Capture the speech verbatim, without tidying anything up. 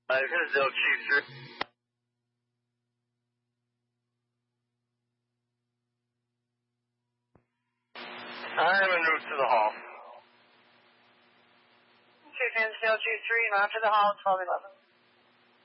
Uh, this is L Q three. I'm en route to the hall. two ten L Q three, and after the hall, twelve eleven.